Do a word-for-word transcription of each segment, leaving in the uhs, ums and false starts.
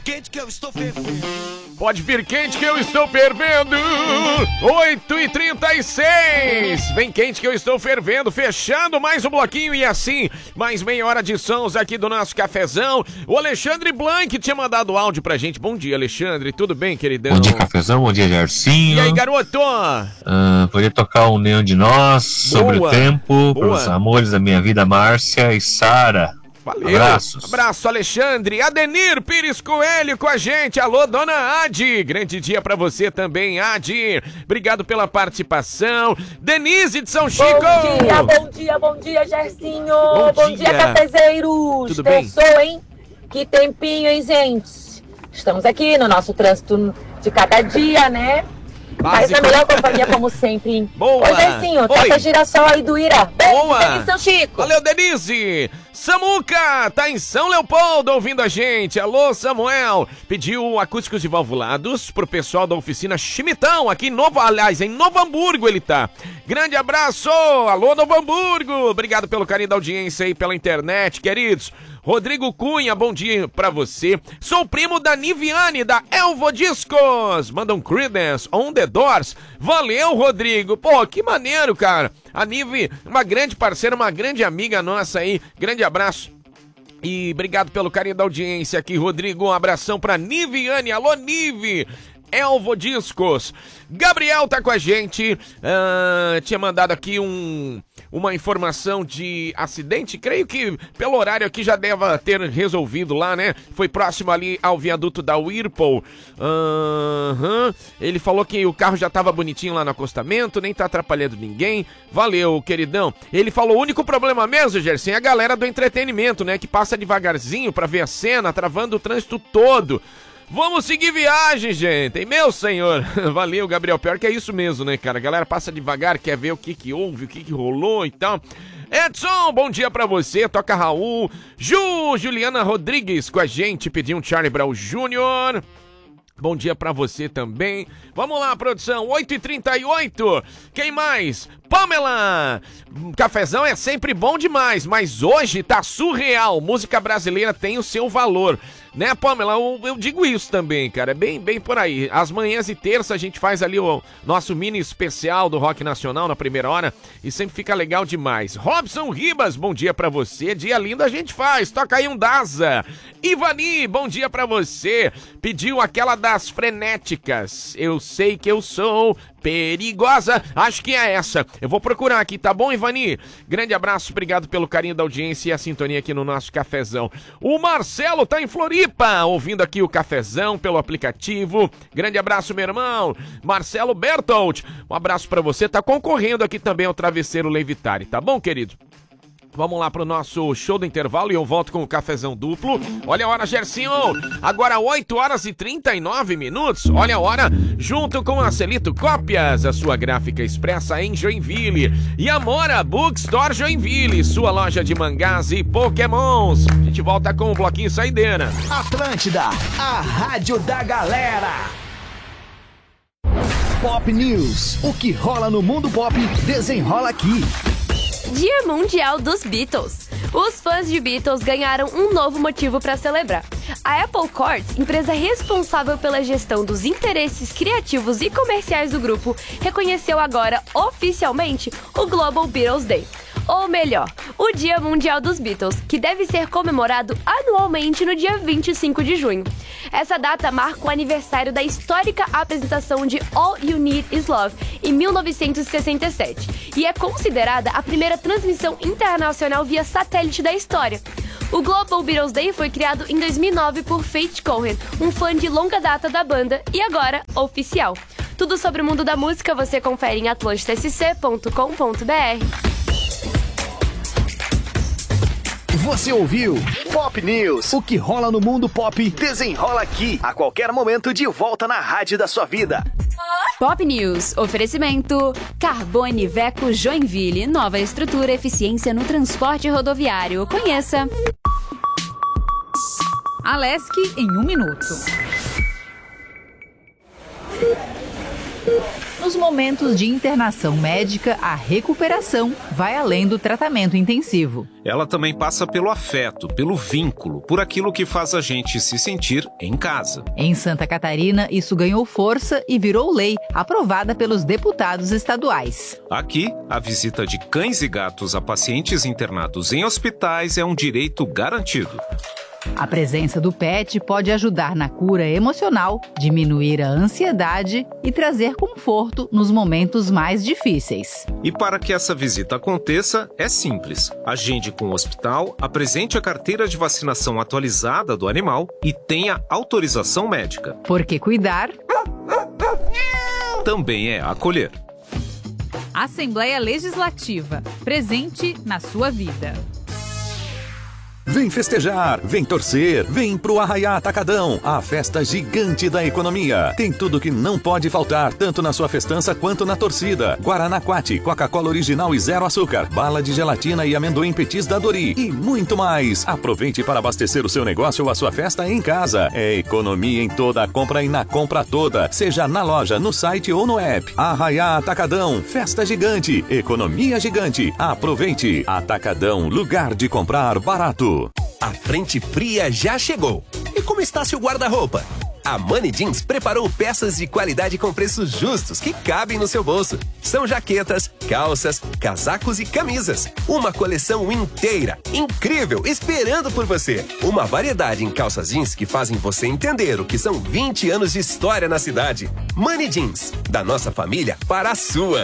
Quente que eu estou fervendo. Pode vir quente que eu estou fervendo. oito e trinta e seis. Vem quente que eu estou fervendo. Fechando mais um bloquinho e assim, mais meia hora de sons aqui do nosso cafezão. O Alexandre Blanc tinha mandado áudio pra gente. Bom dia, Alexandre. Tudo bem, queridão? Bom dia, cafezão. Bom dia, Gercinho. E aí, garoto? Uh, poderia tocar um Nenhum de Nós, Sobre o Tempo, para os amores da minha vida, Márcia e Sara. Valeu. Abraços. Abraço, Alexandre. Adenir Pires Coelho com a gente. Alô, dona Adi. Grande dia pra você também, Adi. Obrigado pela participação. Denise de São Chico. Bom dia, bom dia, bom dia, Gercinho. Bom, bom dia, dia cafezeiros. Tudo bem? Pensou, hein? Que tempinho, hein, gente? Estamos aqui no nosso trânsito de cada dia, né? Mas na melhor companhia, como sempre, hein? Boa. Oi, Gercinho. Toca girassol aí do Ira. Boa. Denise, São Chico. Valeu, Denise. Samuca tá em São Leopoldo ouvindo a gente. Alô, Samuel. Pediu acústicos e valvulados pro pessoal da oficina Chimitão, aqui em Novo, aliás, em Novo Hamburgo ele tá. Grande abraço. Alô, Novo Hamburgo. Obrigado pelo carinho da audiência aí pela internet, queridos. Rodrigo Cunha, bom dia pra você. Sou primo da Niviane, da Elvo Discos. Manda um Creedence on the Doors. Valeu, Rodrigo. Pô, que maneiro, cara. A Nive, uma grande parceira, uma grande amiga nossa aí. Grande abraço. E obrigado pelo carinho da audiência aqui, Rodrigo. Um abração pra Niviane. Alô, Nive. Elvo Discos. Gabriel tá com a gente. Uh, tinha mandado aqui um, uma informação de acidente. Creio que pelo horário aqui já deve ter resolvido lá, né? Foi próximo ali ao viaduto da Whirlpool. Uhum. Ele falou que o carro já tava bonitinho lá no acostamento, nem tá atrapalhando ninguém. Valeu, queridão. Ele falou, o único problema mesmo, Gerson, é a galera do entretenimento, né? Que passa devagarzinho pra ver a cena, travando o trânsito todo. Vamos seguir viagem, gente, hein? Meu senhor. Valeu, Gabriel. Pior que é isso mesmo, né, cara? A galera passa devagar, quer ver o que que houve, o que que rolou e tal. Edson, bom dia pra você. Toca Raul. Ju, Juliana Rodrigues com a gente. Pediu um Charlie Brown Júnior Bom dia pra você também. Vamos lá, produção. oito e trinta e oito. Quem mais? Pamela. Cafezão é sempre bom demais, mas hoje tá surreal. Música brasileira tem o seu valor. Né, Pamela? Eu, eu digo isso também, cara. É bem, bem por aí. As manhãs e terça a gente faz ali o nosso mini especial do Rock Nacional na primeira hora e sempre fica legal demais. Robson Ribas, bom dia pra você. Dia lindo a gente faz. Toca aí um Daza. Ivani, bom dia pra você. Pediu aquela das frenéticas. Eu sei que eu sou perigosa. Acho que é essa. Eu vou procurar aqui, tá bom, Ivani? Grande abraço, obrigado pelo carinho da audiência e a sintonia aqui no nosso cafezão. O Marcelo tá em Floripa, ouvindo aqui o cafezão pelo aplicativo. Grande abraço, meu irmão. Marcelo Bertolt, um abraço pra você. Tá concorrendo aqui também ao Travesseiro Levitari, tá bom, querido? Vamos lá pro nosso show do intervalo e eu volto com o cafezão duplo. Olha a hora, Gercinho. Agora oito horas e trinta e nove minutos. Olha a hora, junto com a Celito Cópias, a sua gráfica expressa em Joinville. E Amora Bookstore Joinville, sua loja de mangás e pokémons. A gente volta com o bloquinho saideira. Atlântida, a rádio da galera. Pop News. O que rola no mundo pop, desenrola aqui. Dia Mundial dos Beatles. Os fãs de Beatles ganharam um novo motivo para celebrar. A Apple Corps, empresa responsável pela gestão dos interesses criativos e comerciais do grupo, reconheceu agora oficialmente o Global Beatles Day. Ou melhor, o Dia Mundial dos Beatles, que deve ser comemorado anualmente no dia vinte e cinco de junho. Essa data marca o aniversário da histórica apresentação de All You Need Is Love, em mil novecentos e sessenta e sete, e é considerada a primeira transmissão internacional via satélite da história. O Global Beatles Day foi criado em dois mil e nove por Faith Cohen, um fã de longa data da banda, e agora oficial. Tudo sobre o mundo da música você confere em atlântida s c ponto com ponto b r. Você ouviu Pop News. O que rola no mundo pop, desenrola aqui. A qualquer momento, de volta na rádio da sua vida. Pop News. Oferecimento Carbone Veco Joinville. Nova estrutura, eficiência no transporte rodoviário. Conheça. Alesc em um minuto. Nos momentos de internação médica, a recuperação vai além do tratamento intensivo. Ela também passa pelo afeto, pelo vínculo, por aquilo que faz a gente se sentir em casa. Em Santa Catarina, isso ganhou força e virou lei, aprovada pelos deputados estaduais. Aqui, a visita de cães e gatos a pacientes internados em hospitais é um direito garantido. A presença do pet pode ajudar na cura emocional, diminuir a ansiedade e trazer conforto nos momentos mais difíceis. E para que essa visita aconteça, é simples. Agende com o hospital, apresente a carteira de vacinação atualizada do animal e tenha autorização médica. Porque cuidar também é acolher. Assembleia Legislativa, presente na sua vida. Vem festejar, vem torcer, vem pro Arraiá Atacadão, a festa gigante da economia. Tem tudo que não pode faltar, tanto na sua festança quanto na torcida. Guaraná Quati, Coca-Cola original e zero açúcar, bala de gelatina e amendoim petis da Dori e muito mais. Aproveite para abastecer o seu negócio ou a sua festa em casa. É economia em toda a compra e na compra toda, seja na loja, no site ou no app. Arraiá Atacadão, festa gigante, economia gigante. Aproveite. Atacadão, lugar de comprar barato. A frente fria já chegou. E como está seu guarda-roupa? A Money Jeans preparou peças de qualidade com preços justos que cabem no seu bolso. São jaquetas, calças, casacos e camisas. Uma coleção inteira, incrível, esperando por você. Uma variedade em calças jeans que fazem você entender o que são vinte anos de história na cidade. Money Jeans, da nossa família para a sua.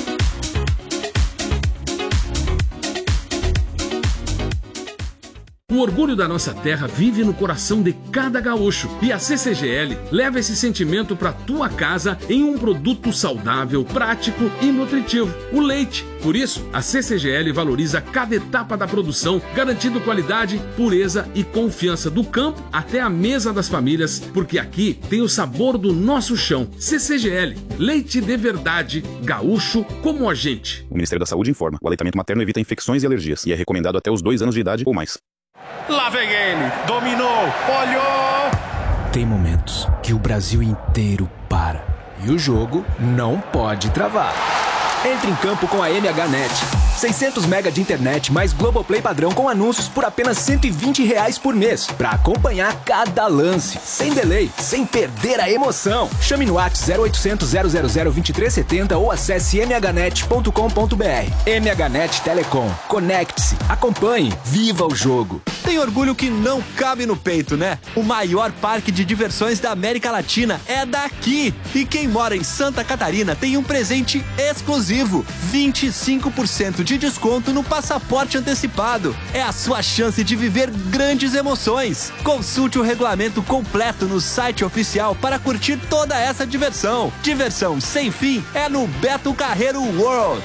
O orgulho da nossa terra vive no coração de cada gaúcho e a C C G L leva esse sentimento para tua casa em um produto saudável, prático e nutritivo, o leite. Por isso, a C C G L valoriza cada etapa da produção, garantindo qualidade, pureza e confiança do campo até a mesa das famílias, porque aqui tem o sabor do nosso chão. C C G L, leite de verdade, gaúcho como a gente. O Ministério da Saúde informa, o aleitamento materno evita infecções e alergias e é recomendado até os dois anos de idade ou mais. Lá vem ele, dominou, olhou! Tem momentos que o Brasil inteiro para e o jogo não pode travar. Entre em campo com a M H Net. seiscentos mega de internet mais Globoplay padrão com anúncios por apenas cento e vinte reais por mês. Pra acompanhar cada lance, sem delay, sem perder a emoção. Chame no WhatsApp zero oitocentos, zero zero zero, vinte e três setenta ou acesse m h net ponto com ponto b r. M H Net Telecom. Conecte-se, acompanhe, viva o jogo. Tem orgulho que não cabe no peito, né? O maior parque de diversões da América Latina é daqui. E quem mora em Santa Catarina tem um presente exclusivo. vinte e cinco por cento de desconto no passaporte antecipado. É a sua chance de viver grandes emoções. Consulte o regulamento completo no site oficial para curtir toda essa diversão. Diversão sem fim é no Beto Carreiro World.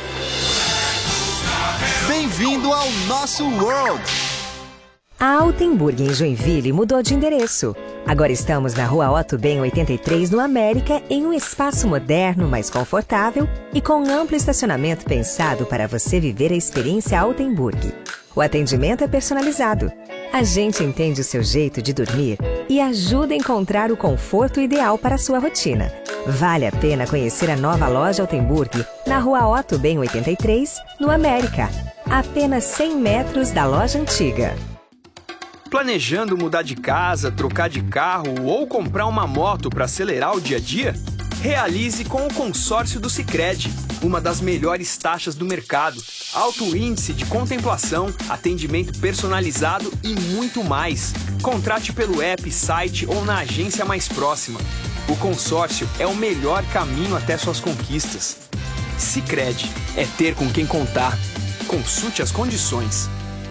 Bem-vindo ao nosso World. A Altenburg em Joinville mudou de endereço. Agora estamos na Rua Otto Ben oitenta e três, no América, em um espaço moderno, mais confortável e com amplo estacionamento pensado para você viver a experiência Altenburg. O atendimento é personalizado. A gente entende o seu jeito de dormir e ajuda a encontrar o conforto ideal para a sua rotina. Vale a pena conhecer a nova loja Altenburg na Rua Otto Ben oitenta e três, no América. A apenas cem metros da loja antiga. Planejando mudar de casa, trocar de carro ou comprar uma moto para acelerar o dia a dia? Realize com o consórcio do Sicredi, uma das melhores taxas do mercado, alto índice de contemplação, atendimento personalizado e muito mais. Contrate pelo app, site ou na agência mais próxima. O consórcio é o melhor caminho até suas conquistas. Sicredi, é ter com quem contar. Consulte as condições.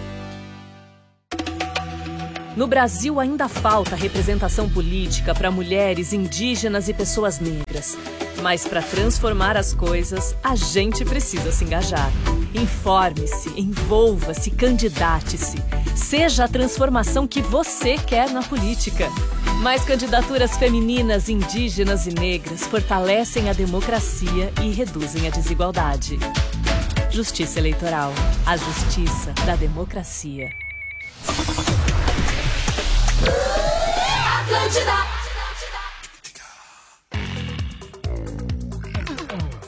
No Brasil ainda falta representação política para mulheres, indígenas e pessoas negras. Mas para transformar as coisas, a gente precisa se engajar. Informe-se, envolva-se, candidate-se. Seja a transformação que você quer na política. Mais candidaturas femininas, indígenas e negras fortalecem a democracia e reduzem a desigualdade. Justiça Eleitoral. A justiça da democracia. Atlântida.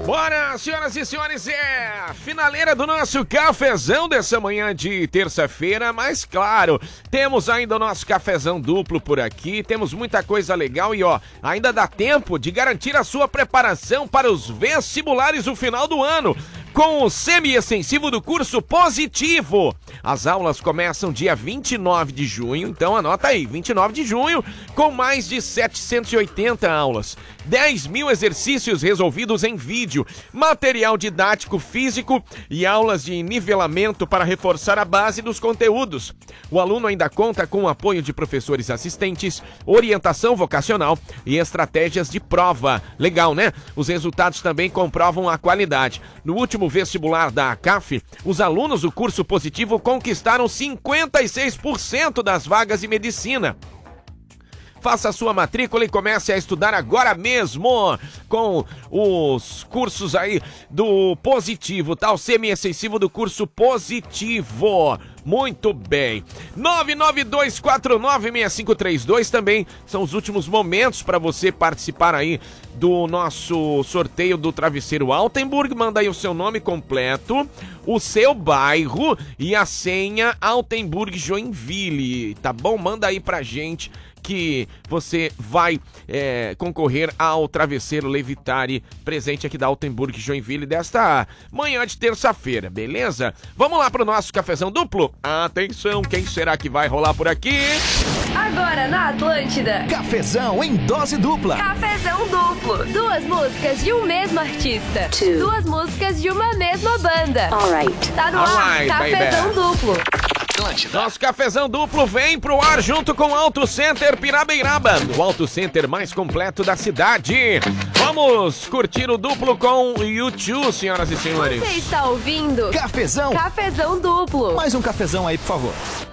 Bora, senhoras e senhores, é a finaleira do nosso cafezão dessa manhã de terça-feira, mas claro, temos ainda o nosso cafezão duplo por aqui, temos muita coisa legal e ó, ainda dá tempo de garantir a sua preparação para os vestibulares no final do ano, com o semi-extensivo do curso Positivo. As aulas começam dia vinte e nove de junho, então anota aí, vinte e nove de junho, com mais de setecentas e oitenta aulas, dez mil exercícios resolvidos em vídeo, material didático físico e aulas de nivelamento para reforçar a base dos conteúdos. O aluno ainda conta com o apoio de professores assistentes, orientação vocacional e estratégias de prova. Legal, né? Os resultados também comprovam a qualidade. No último vestibular da A C A F, os alunos do curso Positivo conquistaram cinquenta e seis por cento das vagas de medicina. Faça a sua matrícula e comece a estudar agora mesmo com os cursos aí do Positivo, tá? O semi-extensivo do curso Positivo. Muito bem. nove nove dois quatro nove seis cinco três dois também são os últimos momentos para você participar aí do nosso sorteio do Travesseiro Altenburg. Manda aí o seu nome completo, o seu bairro e a senha Altenburg Joinville, tá bom? Manda aí pra gente que você vai é, concorrer ao Travesseiro Levitare, presente aqui da Altenburg Joinville desta manhã de terça-feira, beleza? Vamos lá pro nosso cafezão duplo? Atenção, quem será que vai rolar por aqui? Agora na Atlântida, cafezão em dose dupla. Cafezão duplo. Duas músicas de um mesmo artista. Two. Duas músicas de uma mesma banda. Alright. Tá no ar, cafezão duplo. Nosso cafezão duplo vem pro ar junto com o Auto Center Pirabeiraba, o Auto Center mais completo da cidade. Vamos curtir o duplo com o YouTube, senhoras e senhores. Você está ouvindo? Cafezão. Cafezão duplo. Mais um cafezão aí, por favor.